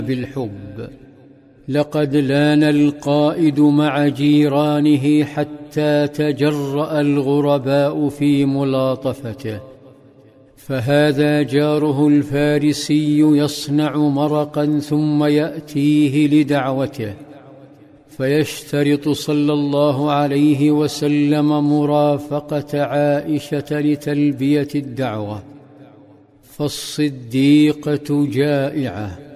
بالحب. لقد لان القائد مع جيرانه حتى تجرأ الغرباء في ملاطفته، فهذا جاره الفارسي يصنع مرقا ثم يأتيه لدعوته، فيشترط صلى الله عليه وسلم مرافقة عائشة لتلبية الدعوة، فالصديقة جائعة